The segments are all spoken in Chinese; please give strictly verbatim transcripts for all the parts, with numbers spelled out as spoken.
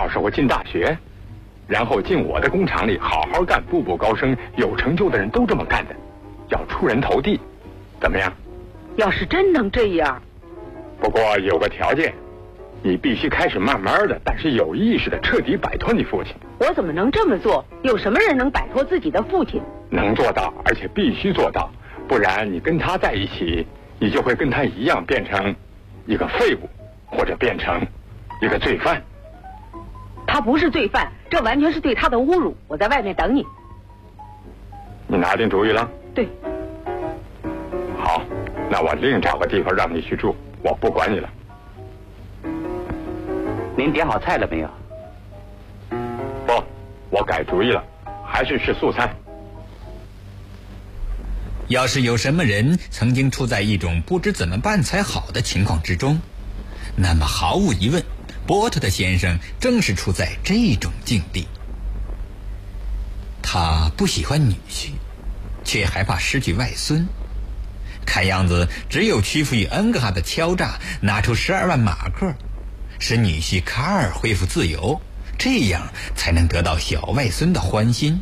到时候进大学，然后进我的工厂里好好干，步步高升。有成就的人都这么干的，要出人头地，怎么样？ 要是真能这样， 不过有个条件，你必须开始慢慢的，但是有意识的彻底摆脱你父亲。 我怎么能这么做？有什么人能摆脱自己的父亲？ 能做到，而且必须做到，不然你跟他在一起，你就会跟他一样变成一个废物，或者变成一个罪犯。 他不是罪犯，这完全是对他的侮辱。我在外面等你。 你拿定主意了？ 对。 好，那我另找个地方让你去住，我不管你了。 您点好菜了没有？ 不，我改主意了，还是吃素菜。 要是有什么人曾经处在一种不知怎么办才好的情况之中，那么毫无疑问，波特的先生正是处在这种境地。他不喜欢女婿，却害怕失去外孙，看样子只有屈服于恩格哈的敲诈，拿出十二万马克，使女婿卡尔恢复自由，这样才能得到小外孙的欢心。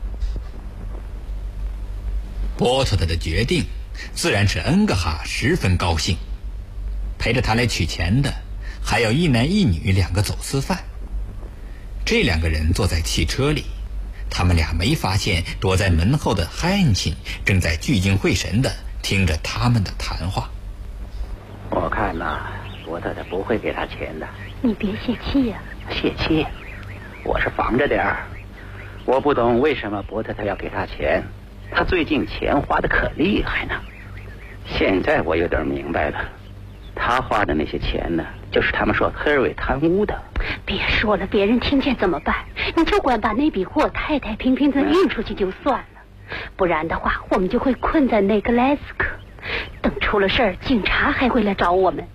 波特的决定自然使恩格哈十分高兴，陪着他来取钱的还有一男一女两个走私犯。这两个人坐在汽车里，他们俩没发现躲在门后的汉钦正在聚精会神地听着他们的谈话。 我看呐，波特他不会给他钱的。 你别泄气呀、 啊！泄气？我是防着点儿。我不懂为什么波特他要给他钱，他最近钱花的可厉害呢。现在我有点明白了，他花的那些钱呢，就是他们说科尔韦贪污的。 别说了，别人听见怎么办？你就管把那笔货太太平平的运出去就算了，不然的话我们就会困在那个莱斯克，等出了事儿警察还会来找我们。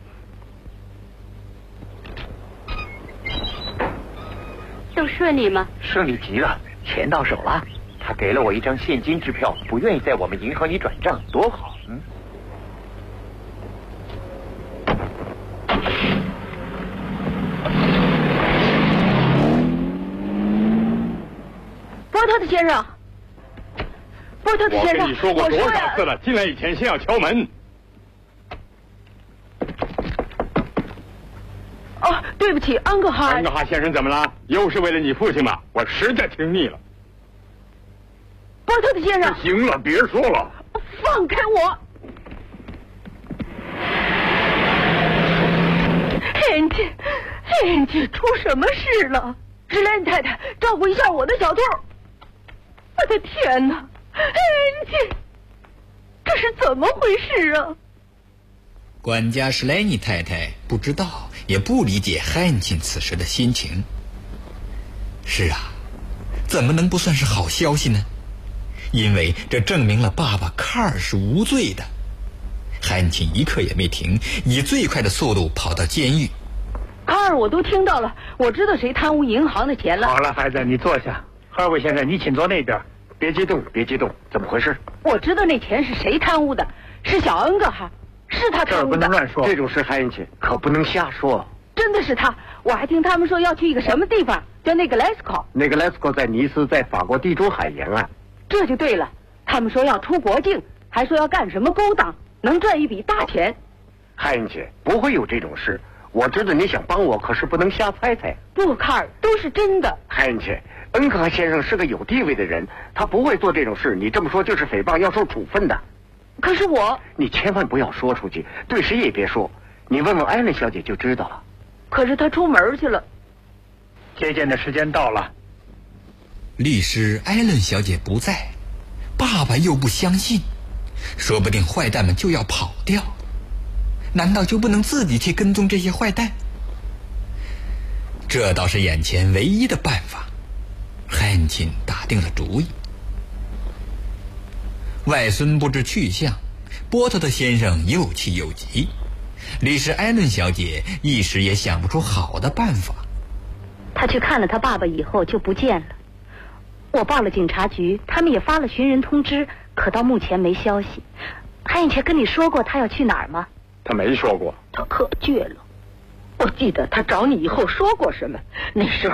都顺利吗？ 顺利极了，钱到手了。他给了我一张现金支票，不愿意在我们银行里转账，多好。嗯。 波特的先生，波特的先生， 我跟你说过多少次了，进来以前先要敲门。 哦，对不起，安格哈。 安格哈先生怎么了？又是为了你父亲吗？我实在听腻了。 波特的先生， 行了，别说了。 放开我！安吉，安吉，出什么事了？是兰太太，照顾一下我的小兔。我的天哪，安吉，这是怎么回事啊？ 管家史莱尼太太不知道也不理解汉钦此时的心情。是啊，怎么能不算是好消息呢？因为这证明了爸爸卡尔是无罪的。汉钦一刻也没停，以最快的速度跑到监狱。 卡尔，我都听到了，我知道谁贪污银行的钱了。 好了，孩子，你坐下。哈尔韦先生，你请坐那边。别激动，别激动，怎么回事？ 我知道那钱是谁贪污的，是小恩格哈，是他贪污的。 这儿不能乱说， 这种事汉钦可不能瞎说。 真的是他，我还听他们说要去一个什么地方，叫那个莱斯科。 那个莱斯科在尼斯，在法国地中海沿岸。 这就对了，他们说要出国境，还说要干什么勾当，能赚一笔大钱。 汉钦不会有这种事，我知道你想帮我，可是不能瞎猜猜。 不，卡尔，都是真的。 汉钦，恩格哈先生是个有地位的人，他不会做这种事，你这么说就是诽谤，要受处分的。 可是我…… 你千万不要说出去，对谁也别说，你问问艾伦小姐就知道了。 可是她出门去了。 接见的时间到了。 律师艾伦小姐不在，爸爸又不相信，说不定坏蛋们就要跑掉，难道就不能自己去跟踪这些坏蛋？这倒是眼前唯一的办法。汉钦打定了主意。外孙不知去向，波特的先生又气又急，律师艾伦小姐一时也想不出好的办法。 他去看了他爸爸以后就不见了，我报了警察局，他们也发了寻人通知，可到目前没消息。汉切跟你说过他要去哪儿吗？ 他没说过。 他可倔了，我记得他找你以后说过什么，那时候